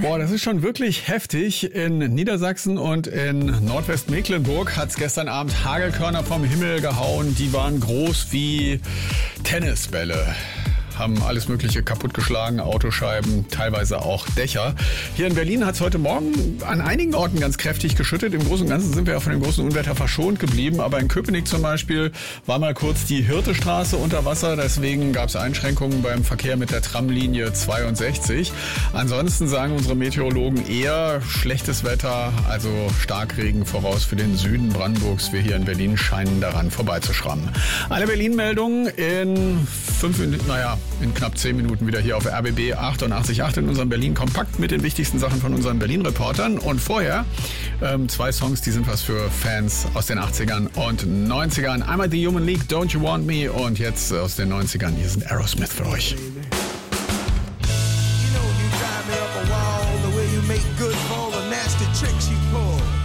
Boah, das ist schon wirklich heftig. In Niedersachsen und in Nordwestmecklenburg hat es gestern Abend Hagelkörner vom Himmel gehauen. Die waren groß wie Tennisbälle. Haben alles Mögliche kaputtgeschlagen, Autoscheiben, teilweise auch Dächer. Hier in Berlin hat es heute Morgen an einigen Orten ganz kräftig geschüttet. Im Großen und Ganzen sind wir ja von dem großen Unwetter verschont geblieben. Aber in Köpenick zum Beispiel war mal kurz die Hirtestraße unter Wasser. Deswegen gab es Einschränkungen beim Verkehr mit der Tramlinie 62. Ansonsten sagen unsere Meteorologen eher schlechtes Wetter, also Starkregen voraus für den Süden Brandenburgs. Wir hier in Berlin scheinen daran vorbeizuschrammen. Alle Berlin-Meldungen in in knapp 10 Minuten wieder hier auf RBB 88.8 in unserem Berlin-Kompakt mit den wichtigsten Sachen von unseren Berlin-Reportern. Und vorher 2 Songs, die sind was für Fans aus den 80ern und 90ern. Einmal The Human League, Don't You Want Me, und jetzt aus den 90ern, hier sind Aerosmith für euch. You know you drive me up a wall, the way you make good for all the nasty tricks you